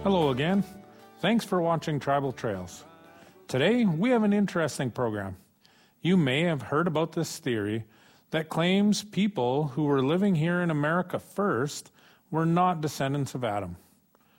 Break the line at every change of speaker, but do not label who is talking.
Hello again. Thanks for watching Tribal Trails. Today, we have an interesting program. You may have heard about this theory that claims people who were living here in America first were not descendants of Adam.